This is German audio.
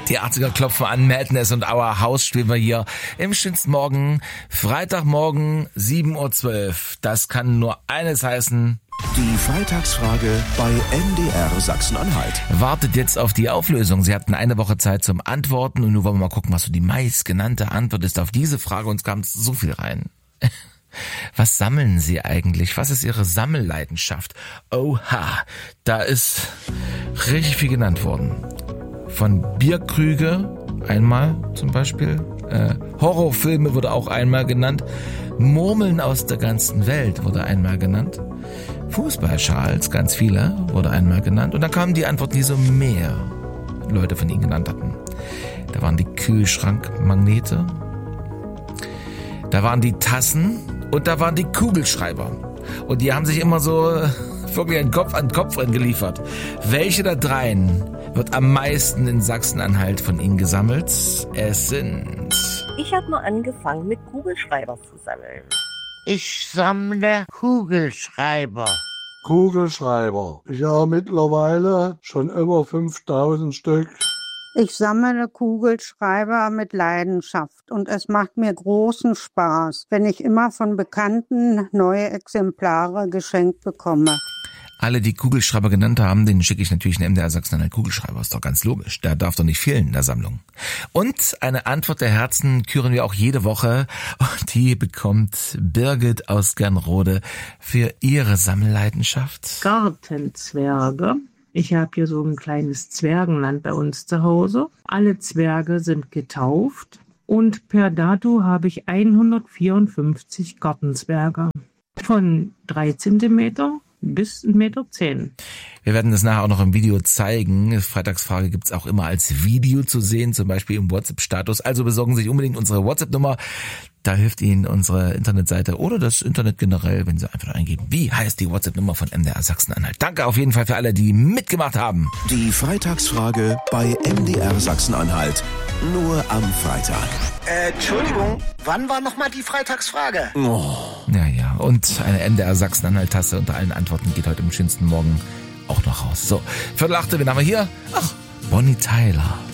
Die 80er klopfen an, Madness und Our House spielen wir hier im schönsten Morgen, Freitagmorgen, 7:12 Uhr. Das kann nur eines heißen. Die Freitagsfrage bei MDR Sachsen-Anhalt. Wartet jetzt auf die Auflösung. Sie hatten eine Woche Zeit zum Antworten und nun wollen wir mal gucken, was so die meistgenannte Antwort ist auf diese Frage. Uns kam so viel rein. Was sammeln Sie eigentlich? Was ist Ihre Sammelleidenschaft? Oha, da ist richtig viel genannt worden. Von Bierkrüge einmal zum Beispiel. Horrorfilme wurde auch einmal genannt. Murmeln aus der ganzen Welt wurde einmal genannt. Fußballschals, ganz viele, wurde einmal genannt. Und dann kamen die Antworten, die so mehr Leute von Ihnen genannt hatten. Da waren die Kühlschrankmagnete. Da waren die Tassen. Und da waren die Kugelschreiber. Und die haben sich immer so wirklich ein Kopf an Kopf geliefert. Welche der dreien wird am meisten in Sachsen-Anhalt von Ihnen gesammelt? Es sind... Ich habe mal angefangen, mit Kugelschreiber zu sammeln. Ich sammle Kugelschreiber. Kugelschreiber. Ich habe mittlerweile schon über 5000 Stück. Ich sammle Kugelschreiber mit Leidenschaft und es macht mir großen Spaß, wenn ich immer von Bekannten neue Exemplare geschenkt bekomme. Alle, die Kugelschreiber genannt haben, denen schicke ich natürlich einen MDR Sachsen-Anhalt Kugelschreiber. Ist doch ganz logisch. Der darf doch nicht fehlen in der Sammlung. Und eine Antwort der Herzen küren wir auch jede Woche. Und die bekommt Birgit aus Gernrode für ihre Sammelleidenschaft. Gartenzwerge. Ich habe hier so ein kleines Zwergenland bei uns zu Hause. Alle Zwerge sind getauft. Und per dato habe ich 154 Gartenzwerge. Von 3 Zentimeter bis 1,10 Meter. Wir werden das nachher auch noch im Video zeigen. Freitagsfrage gibt's auch immer als Video zu sehen, zum Beispiel im WhatsApp-Status. Also besorgen Sie sich unbedingt unsere WhatsApp-Nummer. Da hilft Ihnen unsere Internetseite oder das Internet generell, wenn Sie einfach eingeben, wie heißt die WhatsApp-Nummer von MDR Sachsen-Anhalt. Danke auf jeden Fall für alle, die mitgemacht haben. Die Freitagsfrage bei MDR Sachsen-Anhalt. Nur am Freitag. Entschuldigung, wann war nochmal die Freitagsfrage? Ja. Und eine MDR Sachsen-Anhalt-Tasse unter allen Antworten geht heute im schönsten Morgen auch noch raus. So, 7:45, wen haben wir hier? Ach, Bonnie Tyler.